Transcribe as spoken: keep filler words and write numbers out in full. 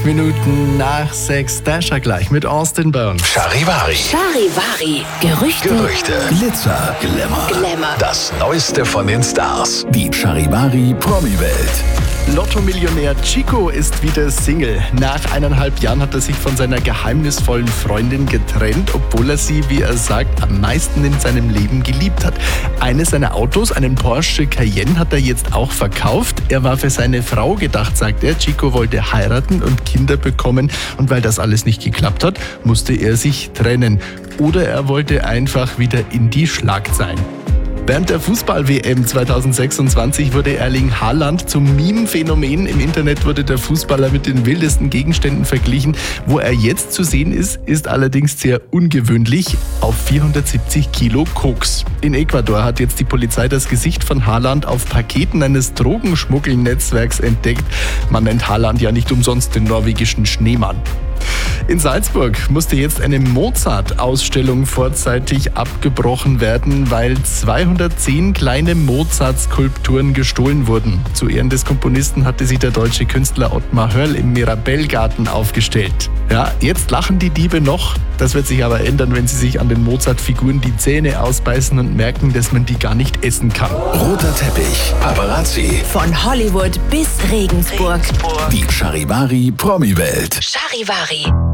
Minuten nach sechs. Dasher gleich mit Austin Burns. Charivari. Charivari. Gerüchte. Gerüchte. Glitzer, Glamour. Glamour. Das Neueste von den Stars. Die Charivari Promi-Welt. Lotto-Millionär Chico ist wieder Single. Nach eineinhalb Jahren hat er sich von seiner geheimnisvollen Freundin getrennt, obwohl er sie, wie er sagt, am meisten in seinem Leben geliebt hat. Eines seiner Autos, einen Porsche Cayenne, hat er jetzt auch verkauft. Er war für seine Frau gedacht, sagt er. Chico wollte heiraten und Kinder bekommen und weil das alles nicht geklappt hat, musste er sich trennen. Oder er wollte einfach wieder in die Schlagzeilen. Während der Fußball-W M zweitausendsechsundzwanzig wurde Erling Haaland zum Meme-Phänomen. Im Internet wurde der Fußballer mit den wildesten Gegenständen verglichen. Wo er jetzt zu sehen ist, ist allerdings sehr ungewöhnlich, auf vierhundertsiebzig Kilo Koks. In Ecuador hat jetzt die Polizei das Gesicht von Haaland auf Paketen eines Drogenschmuggelnetzwerks entdeckt. Man nennt Haaland ja nicht umsonst den norwegischen Schneemann. In Salzburg musste jetzt eine Mozart-Ausstellung vorzeitig abgebrochen werden, weil zweihundertzehn kleine Mozart-Skulpturen gestohlen wurden. Zu Ehren des Komponisten hatte sich der deutsche Künstler Ottmar Hörl im Mirabellgarten aufgestellt. Ja, jetzt lachen die Diebe noch. Das wird sich aber ändern, wenn sie sich an den Mozart-Figuren die Zähne ausbeißen und merken, dass man die gar nicht essen kann. Roter Teppich, Paparazzi. Von Hollywood bis Regensburg. Die Charivari Promi-Welt. Charivari.